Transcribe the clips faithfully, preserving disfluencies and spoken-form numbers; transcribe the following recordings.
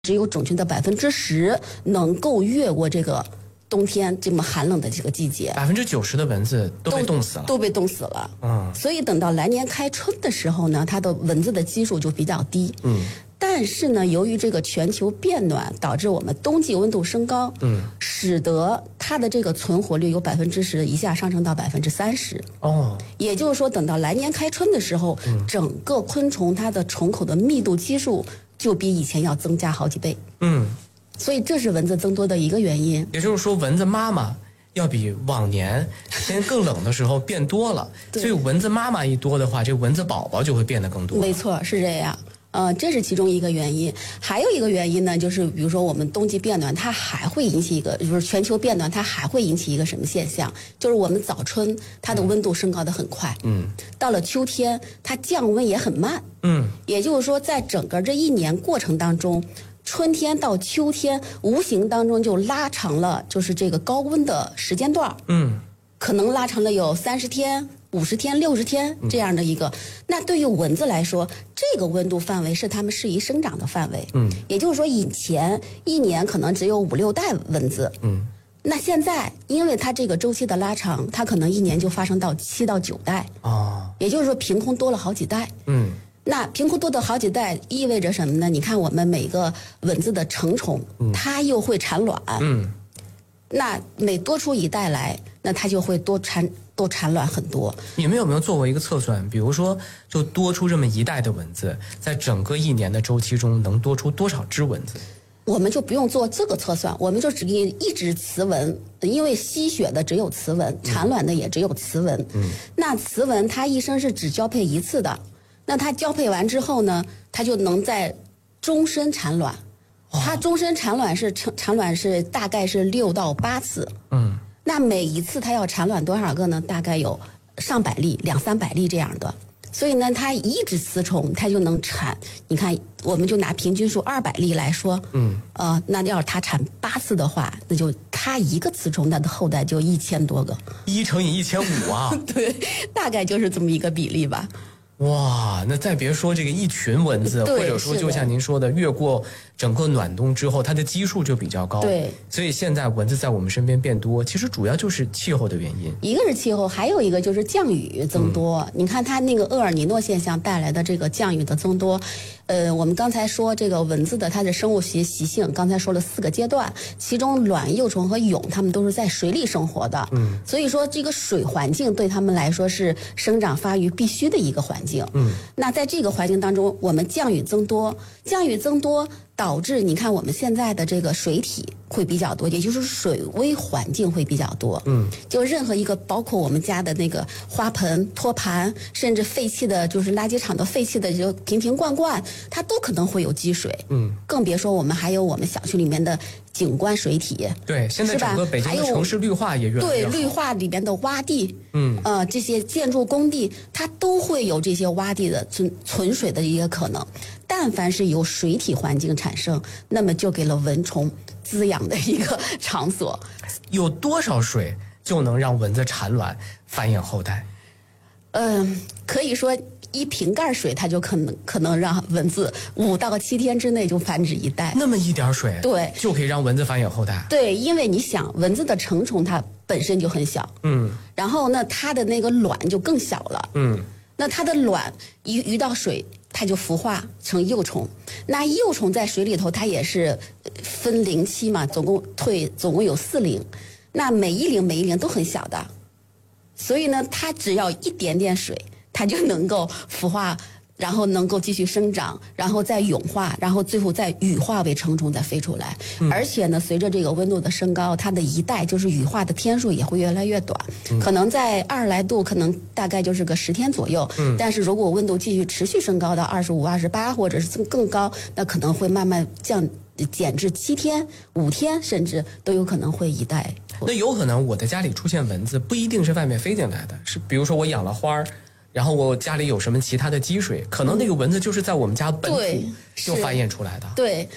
只有种群的百分之十能够越过这个冬天这么寒冷的这个季节， 百分之九十的蚊子都被冻死了， 都被冻死了。 嗯， 所以等到来年开春的时候呢，它的蚊子的基数就比较低。 嗯， 但是呢，由于这个全球变暖导致我们冬季温度升高， 嗯， 使得它的这个存活率由百分之十一下上升到百分之三十。 哦， 也就是说，等到来年开春的时候，嗯、整个昆虫它的虫口的密度基数就比以前要增加好几倍。 嗯， 所以这是蚊子增多的一个原因。 也就是说，蚊子妈妈要比往年天更冷的时候变多了，所以蚊子妈妈一多的话，这蚊子宝宝就会变得更多。 没错，是这样。呃，这是其中一个原因。还有一个原因呢，就是比如说我们冬季变暖，它还会引起一个，就是全球变暖，它还会引起一个什么现象？就是我们早春它的温度升高得很快， 嗯， 到了秋天它降温也很慢， 嗯， 也就是说，在整个这一年过程当中，春天到秋天无形当中就拉长了，就是这个高温的时间段， 嗯， 可能拉长了有三十天。五十天、六十天这样的一个，嗯、那对于蚊子来说，这个温度范围是它们适宜生长的范围。 嗯， 也就是说，以前一年可能只有五六代蚊子。 嗯， 那现在因为它这个周期的拉长，它可能一年就发生到七到九代。 哦， 也就是说，凭空多了好几代。 嗯， 那凭空多的好几代意味着什么呢？你看，我们每个蚊子的成虫，嗯、它又会产卵。 嗯， 那每多出一代来，那它就会多产。都产卵很多。 你们有没有做过一个测算？比如说，就多出这么一代的蚊子，在整个一年的周期中，能多出多少只蚊子？ 我们就不用做这个测算，我们就只给一只雌蚊，因为吸血的只有雌蚊，产卵的也只有雌蚊。嗯，那雌蚊它一生是只交配一次的，那它交配完之后呢，它就能在终身产卵。它终身产卵是产产卵是大概是六到八次。 嗯。 那每一次它要产卵多少个呢？大概有上百粒、两三百粒这样的。所以呢，它一只雌虫它就能产，你看，我们就拿平均数二百粒来说， 嗯， 呃，那要是它产八次的话，那就它一个雌虫，它的后代就一千多个， 一乘以一千五啊， 对，大概就是这么一个比例吧。 哇，那再别说这个一群蚊子，或者说就像您说的，越过整个暖冬之后，它的基数就比较高。 对， 所以现在蚊子在我们身边变多，其实主要就是气候的原因。 一个是气候，还有一个就是降雨增多。嗯、你看它那个厄尔尼诺现象带来的这个降雨的增多，呃，我们刚才说这个蚊子的它的生物习习性，刚才说了四个阶段，其中卵、幼虫和蛹，它们都是在水里生活的。嗯，所以说这个水环境对它们来说是生长发育必须的一个环境。 嗯， 那在这个环境当中，我们降雨增多，降雨增多导致你看我们现在的这个水体会比较多，也就是水微环境会比较多。 嗯， 就任何一个，包括我们家的那个花盆、托盘，甚至废弃的，就是垃圾场的废弃的就瓶瓶罐罐，它都可能会有积水。 嗯， 更别说我们还有我们小区里面的景观水体。 对，现在整个北京的城市绿化也越来越好。 对，绿化里面的洼地， 嗯， 呃，这些建筑工地，它都会有这些洼地的存存水的一个可能。但凡是由水体环境产生，那么就给了蚊虫滋养的一个场所。 有多少水就能让蚊子产卵、繁衍后代？ 嗯、呃，可以说一瓶盖水，它就可能可能让蚊子五到七天之内就繁殖一代。 那么一点水， 对， 就可以让蚊子繁衍后代。 对，因为你想，蚊子的成虫它本身就很小， 嗯， 然后呢，它的那个卵就更小了， 嗯， 那它的卵一遇到水，它就孵化成幼虫。那幼虫在水里头，它也是分龄期嘛，总共退总共有四龄，那每一龄每一龄都很小的，所以呢，它只要一点点水，它就能够孵化，然后能够继续生长，然后再蛹化，然后最后再羽化为成虫再飞出来。嗯、而且呢，随着这个温度的升高，它的一代就是羽化的天数也会越来越短，嗯、可能在二十来度，可能大概就是个十天左右。嗯、但是如果温度继续持续升高到二十五、二十八，或者是更高，那可能会慢慢降减至七天、五天，甚至都有可能会一代。 那有可能我的家里出现蚊子，不一定是外面飞进来的，是比如说我养了花儿。然后我家里有什么其他的积水，可能那个蚊子就是在我们家本土就繁衍出来的。 对，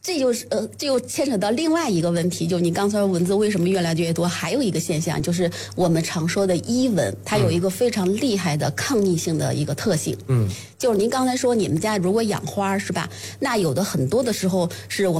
这就是呃，这又牵扯到另外一个问题，就你刚才说蚊子为什么越来越多，还有一个现象就是我们常说的伊蚊，它有一个非常厉害的抗逆性的一个特性。 嗯， 就是您刚才说你们家如果养花是吧？那有的很多的时候是我们